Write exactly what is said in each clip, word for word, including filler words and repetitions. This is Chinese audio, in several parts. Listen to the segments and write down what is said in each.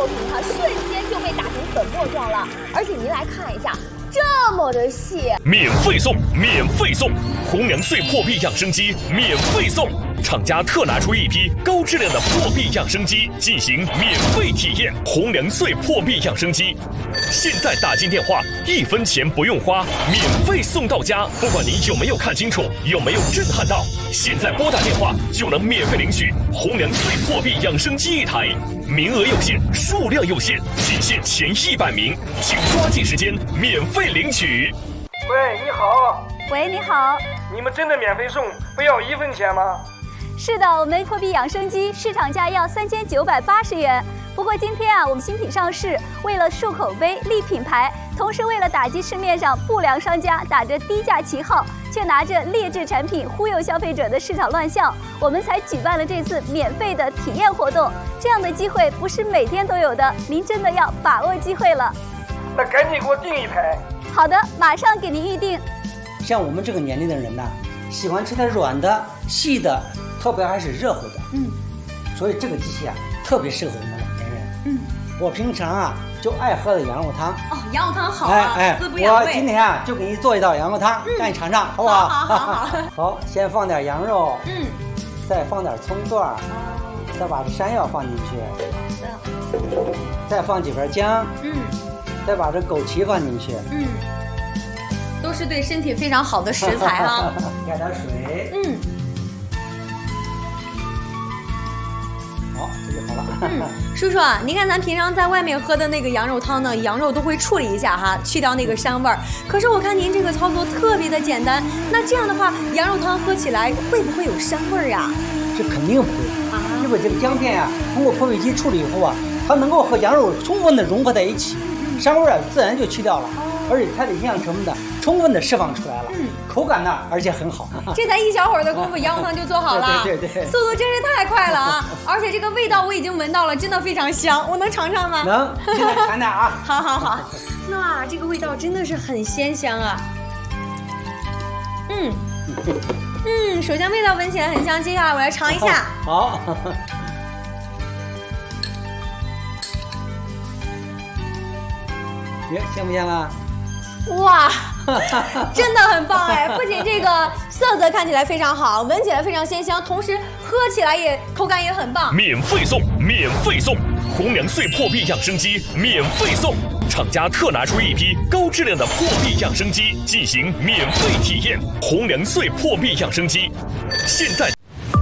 作品它瞬间就被打成粉末状了，而且您来看一下。这么的细， 免费送，免费送，红娘碎破壁养生机免费送，厂家特拿出一批高质量的破壁养生机进行免费体验。红娘碎破壁养生机，现在打进电话，一分钱不用花，免费送到家。不管您有没有看清楚，有没有震撼到，现在拨打电话就能免费领取红娘碎破壁养生机一台。名额有限，数量有限，仅限前一百名，请抓紧时间免费领取。 喂，你好。 喂，你好。 你们真的免费送，不要一分钱吗？ 是的，我们破壁养生机市场价要三千九百八十元。不过今天啊，我们新品上市，为了树口碑、立品牌，同时为了打击市面上不良商家打着低价旗号，却拿着劣质产品忽悠消费者的市场乱象，我们才举办了这次免费的体验活动。这样的机会不是每天都有的，您真的要把握机会了。 那赶紧给我订一台。 好的，马上给您预定。 像我们这个年龄的人呢，喜欢吃点软的、细的，特别还是热乎的。嗯，所以这个机器啊，特别适合我们老年人。嗯，我平常啊就爱喝的羊肉汤。 哦，羊肉汤好啊， 哎哎， 滋补养胃。 我今天啊就给你做一道羊肉汤，让你尝尝，好不好？ 好好好好。 好，先放点羊肉， 嗯， 再放点葱段儿，再把这山药放进去， 好的， 再放几份姜， 嗯， 再把这枸杞放进去， 嗯，都是对身体非常好的食材啊。 加点水， 嗯， 好，这就好了。 嗯，叔叔啊，您看咱平常在外面喝的那个羊肉汤呢，羊肉都会处理一下哈，去掉那个膻味儿。可是我看您这个操作特别的简单，那这样的话，羊肉汤喝起来会不会有膻味儿呀？ 这肯定不会啊，因为这个姜片啊，通过破壁机处理以后啊，它能够和羊肉充分的融合在一起，膻味啊自然就去掉了，而且它的营养成分呢充分的释放出来了，嗯，口感呢而且很好。 这才一小会儿的功夫，羊肉汤就做好了， 对对对对， 速度真是太快了啊！而且这个味道我已经闻到了，真的非常香，我能尝尝吗？ 能，现在尝尝啊！ 好好好，哇，这个味道真的是很鲜香啊！嗯。嗯，首先味道闻起来很香，接下来我来尝一下。 好。耶，香不香啊？ 哇，真的很棒哎！不仅这个色泽看起来非常好，闻起来非常鲜香，同时喝起来也口感也很棒。 免费送，免费送，红娘碎破壁养生机免费送。厂家特拿出一批高质量的破壁养生机进行免费体验。红娘碎破壁养生机，现在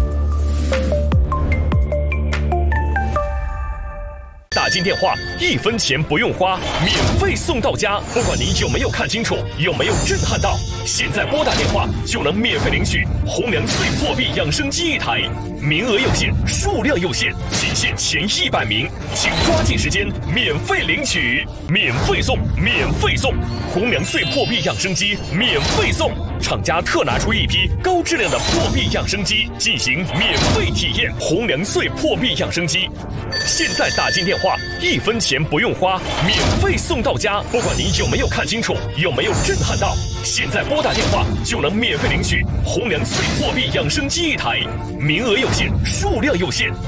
打进电话，一分钱不用花，免费送到家。不管您有没有看清楚，有没有震撼到，现在拨打电话就能免费领取红娘碎破壁养生机一台。名额有限，数量有限，仅限前一百名，请抓紧时间免费领取。免费送，免费送，红娘碎破壁养生机免费送。厂家特拿出一批高质量的破壁养生机进行免费体验。红娘碎破壁养生机，现在打进电话，一分钱不用花，免费送到家。不管您有没有看清楚，有没有震撼到，现在拨打电话就能免费领取红娘碎破壁养生机一台。名额有限，数量有限，